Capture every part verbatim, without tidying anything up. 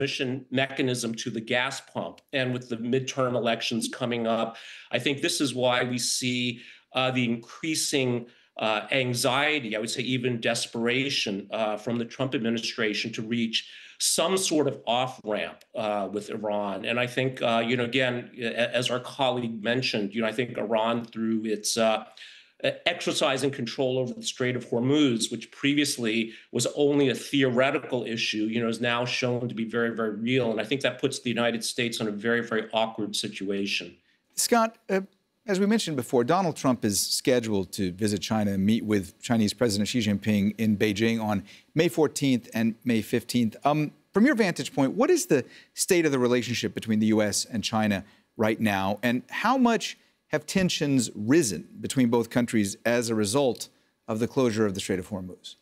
transmission mechanism to the gas pump. And with the midterm elections coming up, I think this is why we see uh, the increasing uh, anxiety, I would say even desperation uh, from the Trump administration to reach some sort of off ramp uh, with Iran. And I think, uh, you know, again, as our colleague mentioned, you know, I think Iran, through its uh, exercising control over the Strait of Hormuz, which previously was only a theoretical issue, you know, is now shown to be very, very real. And I think that puts the United States in a very, very awkward situation. Scott, uh, as we mentioned before, Donald Trump is scheduled to visit China and meet with Chinese President Xi Jinping in Beijing on May fourteenth and May fifteenth. Um, from your vantage point, what is the state of the relationship between the U S and China right now, and how much have tensions risen between both countries as a result of the closure of the Strait of Hormuz?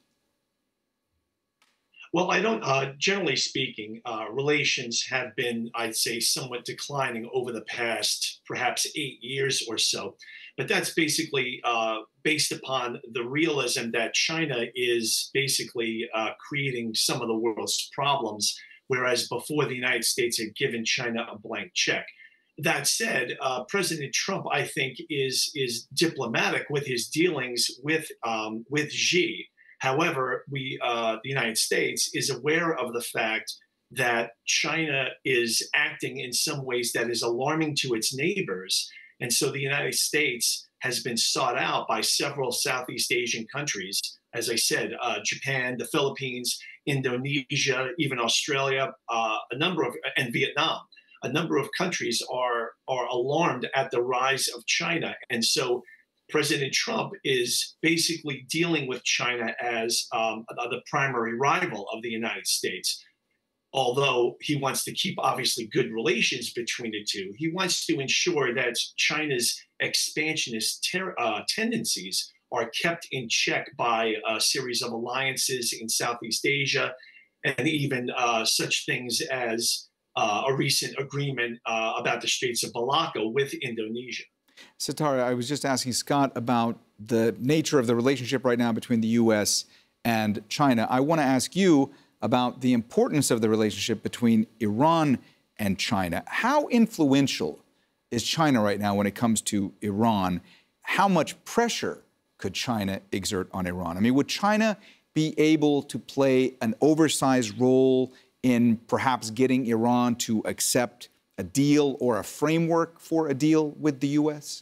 Well, I don't, uh, generally speaking, uh, relations have been, I'd say, somewhat declining over the past perhaps eight years or so. But that's basically uh, based upon the realism that China is basically uh, creating some of the world's problems, whereas before the United States had given China a blank check. That said, uh, President Trump, I think, is is diplomatic with his dealings with um, with Xi. However, we, uh, the United States, is aware of the fact that China is acting in some ways that is alarming to its neighbors, and so the United States has been sought out by several Southeast Asian countries. As I said, uh, Japan, the Philippines, Indonesia, even Australia, uh, a number of, and Vietnam. A number of countries are are alarmed at the rise of China. And so President Trump is basically dealing with China as um, the primary rival of the United States. Although he wants to keep, obviously, good relations between the two, he wants to ensure that China's expansionist uh, tendencies are kept in check by a series of alliances in Southeast Asia, and even uh, such things as Uh, a recent agreement uh, about the Straits of Malacca with Indonesia. Sitara, I was just asking Scott about the nature of the relationship right now between the U S and China. I want to ask you about the importance of the relationship between Iran and China. How influential is China right now when it comes to Iran? How much pressure could China exert on Iran? I mean, would China be able to play an oversized role in perhaps getting Iran to accept a deal or a framework for a deal with the U S?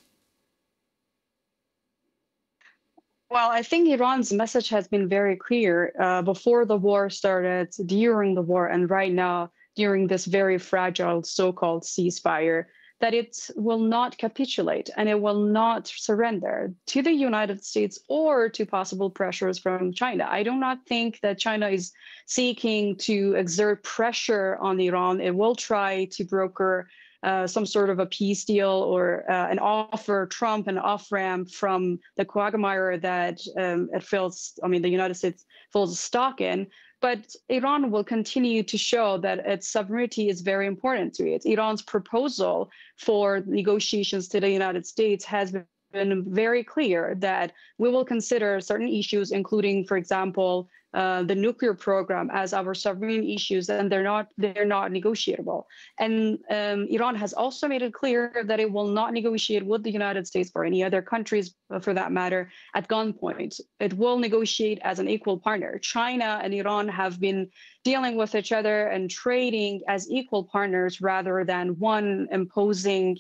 Well, I think Iran's message has been very clear uh, before the war started, during the war, and right now, during this very fragile so-called ceasefire, that it will not capitulate and it will not surrender to the United States or to possible pressures from China. I do not think that China is seeking to exert pressure on Iran. It will try to broker uh, some sort of a peace deal or uh, an offer Trump an off-ramp from the quagmire that um, it feels, I mean, the United States feels stock in. But Iran will continue to show that its sovereignty is very important to it. Iran's proposal for negotiations to the United States has been very clear that we will consider certain issues, including, for example, uh, the nuclear program, as our sovereign issues, and they're not they're not negotiable. And um, Iran has also made it clear that it will not negotiate with the United States or any other countries, for that matter, at gunpoint. It will negotiate as an equal partner. China and Iran have been dealing with each other and trading as equal partners rather than one imposing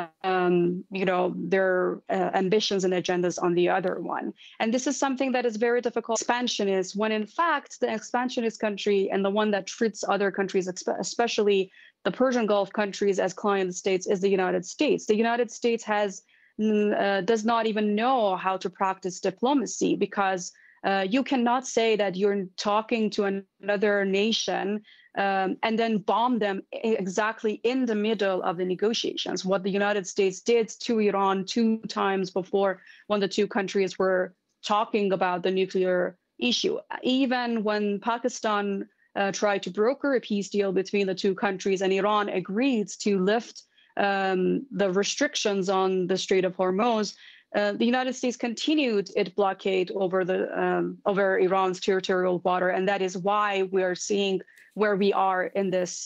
um, you know, their uh, ambitions and agendas on the other one. And this is something that is very difficult. Expansionist, when in fact the expansionist country and the one that treats other countries, especially the Persian Gulf countries, as client states is the United States. The United States has uh, does not even know how to practice diplomacy, because uh, you cannot say that you're talking to another nation Um, and then bomb them exactly in the middle of the negotiations. What the United States did to Iran two times before, when the two countries were talking about the nuclear issue. Even when Pakistan uh, tried to broker a peace deal between the two countries and Iran agreed to lift um, the restrictions on the Strait of Hormuz, Uh, the United States continued its blockade over the um, over Iran's territorial water, and that is why we are seeing where we are in this